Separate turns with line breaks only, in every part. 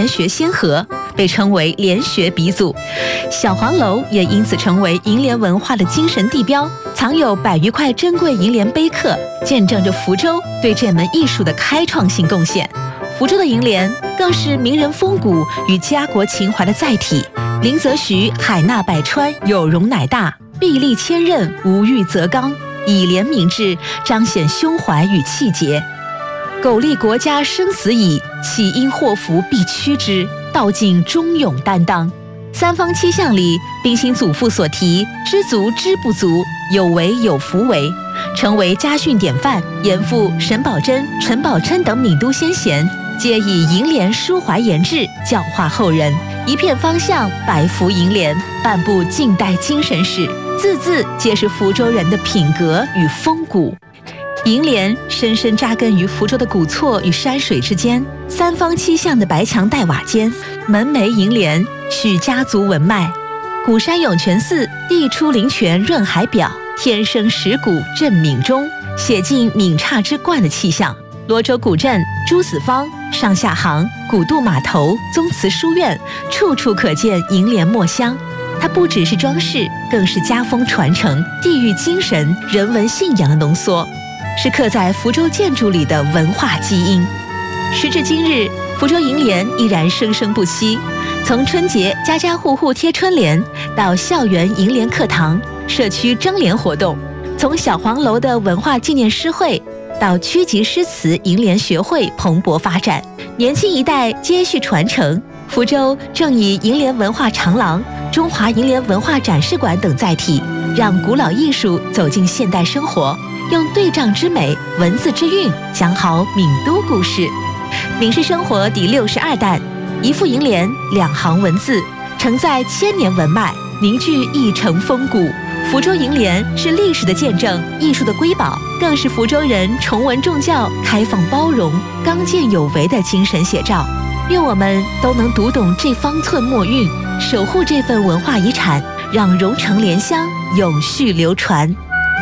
联学先河，被称为联学鼻祖。小黄楼也因此成为楹联文化的精神地标，藏有100余块珍贵楹联碑刻，见证着福州对这门艺术的开创性贡献。福州的楹联更是名人风骨与家国情怀的载体。林则徐海纳百川，有容乃大，臂力千仞，无欲则刚，以廉明志彰显胸怀与气节。苟利国家生死以，岂因祸福必趋之，道尽忠勇担当。三方七象里，冰心祖父所提知足知不足，有为有福为，成为家训典范。严复、沈葆桢、陈宝琛等闽都先贤，皆以楹联抒怀研志，教化后人。一片方向，百幅楹联，半部近代精神史，字字皆是福州人的品格与风骨。楹联深深扎根于福州的古厝与山水之间，三方七象的白墙黛瓦间，门楣楹联续家族文脉。鼓山涌泉寺地出灵泉润海表，天生石鼓振闽中，写尽闽刹之冠的气象。罗州古镇、朱子坊、上下行、古渡码头、宗祠书院，处处可见楹联墨香。它不只是装饰，更是家风传承、地域精神、人文信仰的浓缩，是刻在福州建筑里的文化基因。时至今日，福州楹联依然生生不息。从春节家家户户贴春联，到校园楹联课堂、社区征联活动，从小黄楼的文化纪念诗会到区级诗词楹联学会蓬勃发展，年轻一代接续传承。福州正以楹联文化长廊、中华楹联文化展示馆等载体，让古老艺术走进现代生活，用对仗之美、文字之韵讲好闽都故事。闽式生活第62弹，一副楹联，2行文字，承载千年文脉，凝聚一城风骨。福州楹联是历史的见证，艺术的瑰宝，更是福州人崇文重教、开放包容、刚健有为的精神写照。愿我们都能读懂这方寸墨韵，守护这份文化遗产，让蓉城莲香永续流传。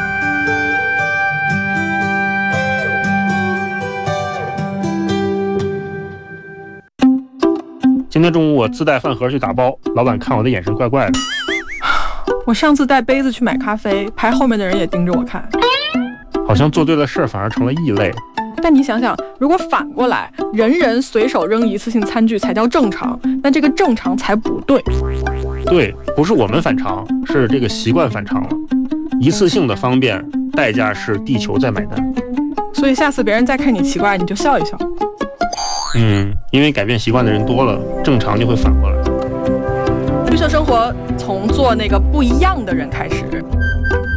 今天中午我自带饭盒去打包，老板看我的眼神怪怪的。
我上次带杯子去买咖啡，排后面的人也盯着我看，
好像做对了事儿反而成了异类。
但你想想，如果反过来，人人随手扔一次性餐具才叫正常，那这个正常才不对。
对，不是我们反常，是这个习惯反常了。一次性的方便，代价是地球在买单。
所以下次别人再看你奇怪，你就笑一笑。
因为改变习惯的人多了，正常就会反过来。
绿色生活从做那个不一样的人开始。